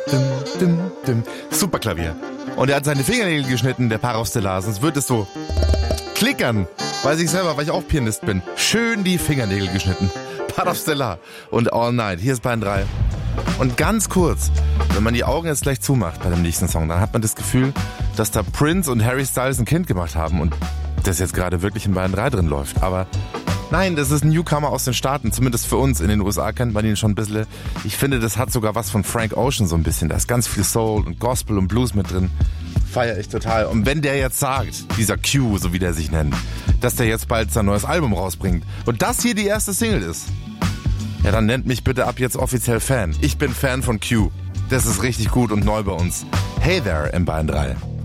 Super Klavier. Und er hat seine Fingernägel geschnitten, der Parastellar, sonst wird es so klickern. Weiß ich selber, weil ich auch Pianist bin. Schön die Fingernägel geschnitten. Parastellar und All Night. Hier ist Bayern 3. Und ganz kurz, wenn man die Augen jetzt gleich zumacht bei dem nächsten Song, dann hat man das Gefühl, dass da Prince und Harry Styles ein Kind gemacht haben und das jetzt gerade wirklich in Bayern 3 drin läuft. Aber nein, das ist ein Newcomer aus den Staaten, zumindest für uns. In den USA kennt man ihn schon ein bisschen. Ich finde, das hat sogar was von Frank Ocean so ein bisschen. Da ist ganz viel Soul und Gospel und Blues mit drin. Feier ich total. Und wenn der jetzt sagt, dieser Q, so wie der sich nennt, dass der jetzt bald sein neues Album rausbringt und das hier die erste Single ist, ja, dann nennt mich bitte ab jetzt offiziell Fan. Ich bin Fan von Q. Das ist richtig gut und neu bei uns. Hey there im Bayern 3.